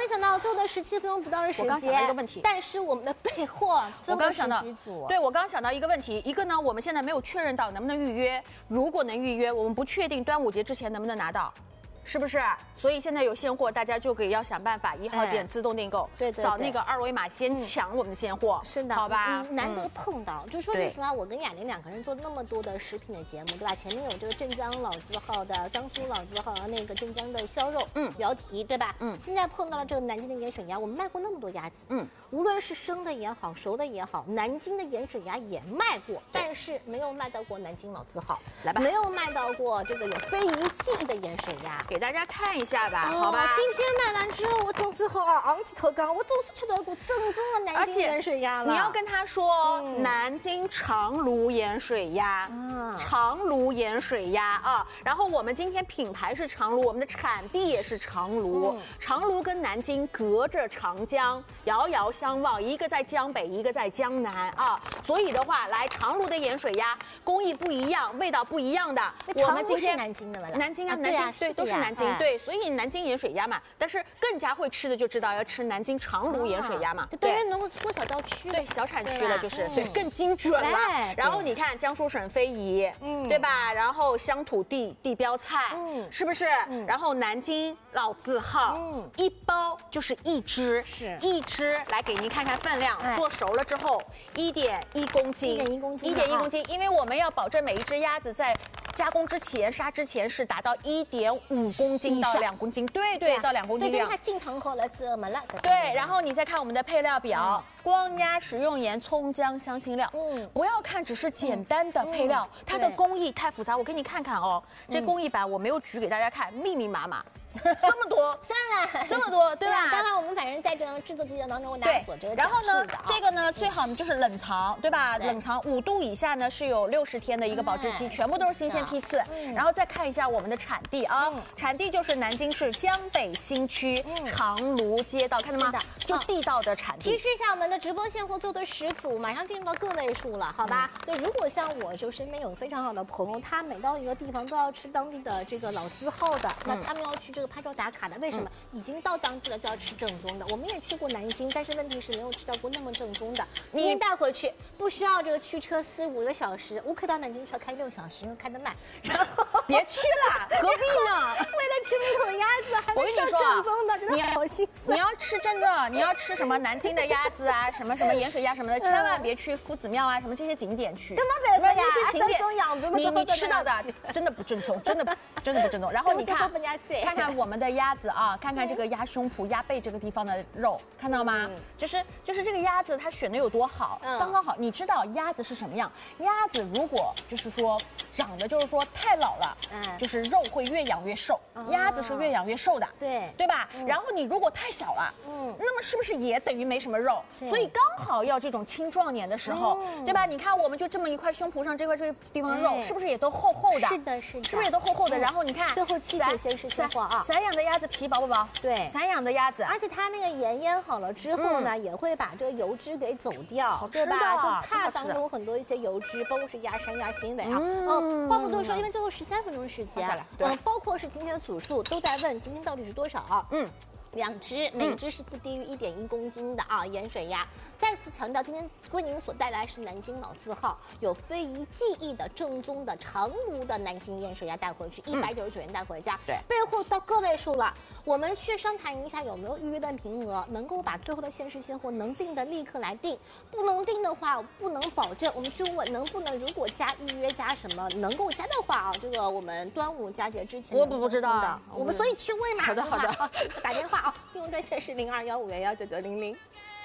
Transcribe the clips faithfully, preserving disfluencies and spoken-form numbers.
没想到做的十七分钟不到的时间。 我刚想到一个问题， 但是我们的备货我刚想到， 组对我刚想到一个问题，一个呢，我们现在没有确认到能不能预约，如果能预约，我们不确定端午节之前能不能拿到。是不是？所以现在有现货，大家就可以要想办法一号件自动订购， 对对， 扫那个二维码先抢我们的现货。 是的， 好吧？ 难得碰到，就说句实话，我跟雅玲两个人做那么多的食品的节目，对吧？前面有这个镇江老字号的江苏老字号的那个镇江的销肉，嗯，标题对吧？嗯，现在碰到了这个南京的盐水鸭，我们卖过那么多鸭子，嗯，无论是生的也好，熟的也好，南京的盐水鸭也卖过，但是没有卖到过南京老字号， 来吧， 没有卖到过这个有非遗记忆的盐水鸭， 给大家看一下。下吧，好吧。 今天买完之后，我总是好昂起头刚，我总是吃到过正宗的南京盐水鸭了。 你要跟他说，嗯、南京长芦盐水鸭，嗯、长芦盐水鸭啊。然后我们今天品牌是长芦，我们的产地也是长芦。嗯、长芦跟南京隔着长江，遥遥相望，一个在江北，一个在江南啊。所以的话，来长芦的盐水鸭工艺不一样，味道不一样的。 我们今天是南京的吗？ 南京啊，南京对，都是南京对，所以。南京盐水鸭嘛，但是更加会吃的就知道要吃南京长芦盐水鸭嘛， 对，对，能够缩小到区， 对，小产区了，就是对，更精准了。然后你看江苏省非遗，嗯，对吧？然后乡土地地标菜，嗯，是不是？然后南京老字号，嗯，一包就是一只， 是一只，来给您看看分量，做熟了之后一点一公斤， 一点一公斤， 一点一公斤，因为我们要保证每一只鸭子在加工之前、杀之前是达到一点五公斤到两公斤，对对，到两公斤量。 它进糖后来怎么了？ 对，然后你再看我们的配料表，光鸭、食用盐、葱姜、香辛料。嗯，不要看只是简单的配料，它的工艺太复杂。我给你看看哦，这工艺版我没有举给大家看，密密麻麻。这么多， 算了， 这么多，对吧？ 待会儿我们反正在这个制作过程当中为大家所这个然后呢，这个呢最好呢就是冷藏，对吧？冷藏五度以下呢是有六十天的一个保质期，全部都是新鲜批次。然后再看一下我们的产地啊，产地就是南京市江北新区长芦街道，看到吗？就地道的产地。 提示一下我们的直播现货做的十组，马上进入到个位数了，好吧？对，如果像我就身边有非常好的朋友，他每到一个地方都要吃当地的这个老字号的，那他们要去这个。拍照打卡的，为什么？嗯、已经到当地了就要吃正宗的。我们也去过南京，但是问题是没有吃到过那么正宗的。今天带回去不需要这个驱车四五个小时，我可到南京需要开六小时，因为开得慢。然后别去了，何必呢？ 为了吃那口鸭子，还没吃正宗的，真的好心酸。 你要吃真的，你要吃什么南京的鸭子啊，什么什么盐水鸭什么的，千万别去夫子庙啊，什么这些景点去。 怎么别别那些景点， 你你吃到的真的不正宗，真的真的不正宗。然后你看，看看我们的鸭子啊，看看这个鸭胸脯、鸭背这个地方的肉，看到吗？嗯、就是就是这个鸭子它选的有多好，嗯、刚刚好。你知道鸭子是什么样？鸭子如果就是说长得就是说太老了，嗯，就是肉会越养越瘦，嗯、鸭子是越养越瘦的， 对对吧？嗯、然后你如果太小了，嗯，那么是不是也等于没什么肉？所以刚好要这种青壮年的时候，嗯、对吧？你看我们就这么一块胸脯上这块这个地方肉，是不是也都厚厚的？ 是的，是的， 是不是也都厚厚的？嗯、然后你看最后七组先是现货啊， 散养的鸭子皮薄不薄？ 对， 散养的鸭子， 而且它那个盐腌好了之后呢，嗯、也会把这个油脂给走掉，对吧？就怕当中很多一些油脂，包括是鸭膻、鸭纤维啊。嗯，话不多说，因为最后十三分钟时间，嗯，包括是今天的组数都在问今天到底是多少啊？嗯。两只，每只是不低于一点一公斤的啊，盐水鸭。再次强调，今天为您所带来是南京老字号，有非遗记忆的正宗的长芦的南京盐水鸭带回去，一百九十九元带回家。对，备货到个位数了，我们去商谈一下有没有预约的名额，能够把最后的限时现货能定的立刻来定，不能定的话不能保证。我们去问能不能，如果加预约加什么能够加的话啊，这个我们端午佳节之前我不知道的， 我们所以去问嘛。 好的好的， 啊、打电话啊，订购专线是零二幺五幺幺九九零零。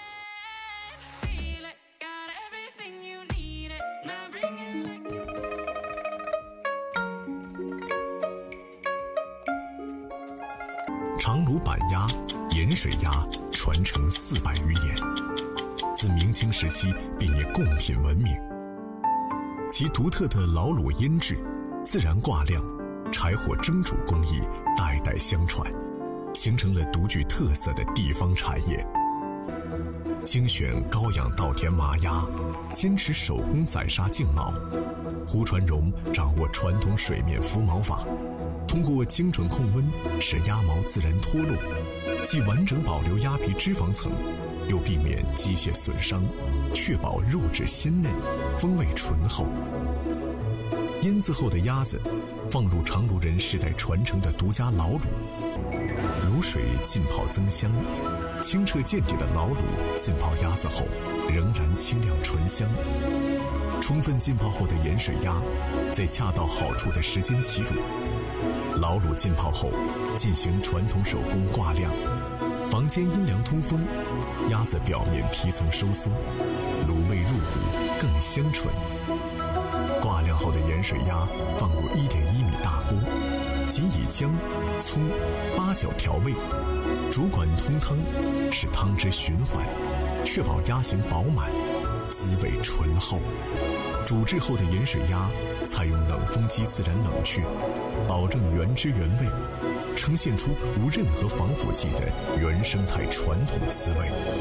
长芦板鸭、盐水鸭传承四百余年，自明清时期便以贡品闻名。其独特的老卤腌制、自然挂晾、柴火蒸煮工艺代代相传，形成了独具特色的地方产业。精选高养稻田麻鸭，坚持手工宰杀净毛。胡传荣掌握传统水面浮毛法， 通过精准控温，使鸭毛自然脱落，既完整保留鸭皮脂肪层，又避免机械损伤，确保肉质鲜嫩，风味醇厚。腌渍后的鸭子放入长芦人世代传承的独家老卤，卤水浸泡增香，清澈见底的老卤浸泡鸭子后仍然清亮醇香。充分浸泡后的盐水鸭在恰到好处的时间起卤，老卤浸泡后进行传统手工挂晾，房间阴凉通风，鸭子表面皮层收缩，卤味入骨更香醇。挂晾后的盐水鸭放入 一点一米大锅，仅以姜、葱、八角调味，主管通汤，使汤汁循环，确保鸭形饱满，滋味醇厚。煮制后的盐水鸭采用冷风机自然冷却，保证原汁原味，呈现出无任何防腐剂的原生态传统滋味。